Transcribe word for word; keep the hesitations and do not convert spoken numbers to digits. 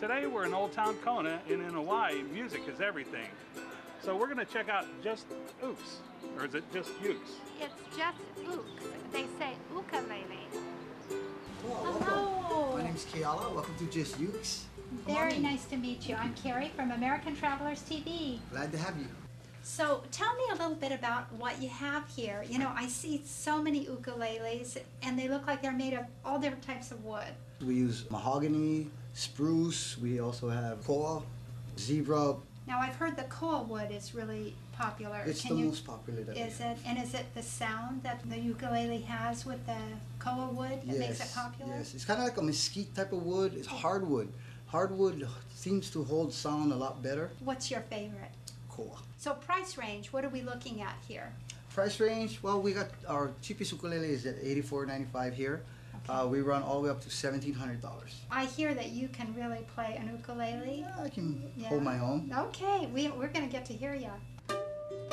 Today we're in Old Town Kona, and in Hawaii, music is everything. So we're going to check out Just Ooks, or is it Just Ukes? It's just ooks. They say ukulele. Hello. Hello. My name's Kiala. Welcome to Just Ukes. Very nice to meet you. I'm Carrie from American Travelers T V. Glad to have you. So tell me a little bit about what you have here. You know, I see so many ukuleles and they look like they're made of all different types of wood. We use mahogany, spruce. We also have koa, zebra. Now I've heard the koa wood is really popular. It's Can the you, most popular that Is we have. it? And is it the sound that the ukulele has with the koa wood that Yes, makes it popular? Yes, it's kind of like a mesquite type of wood. It's hardwood. Hardwood seems to hold sound a lot better. What's your favorite? Koa. So price range, what are we looking at here? Price range, well, we got our cheapest ukulele is at eighty-four ninety-five here. Okay. Uh, we run all the way up to seventeen hundred dollars. I hear that you can really play an ukulele. I can Yeah. hold my own. Okay, we, we're going to get to hear you.